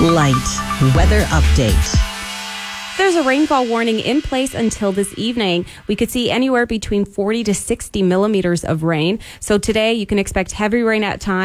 Light weather update. There's a rainfall warning in place until this evening. We could see anywhere between 40 to 60 millimeters of rain. So today you can expect heavy rain at times.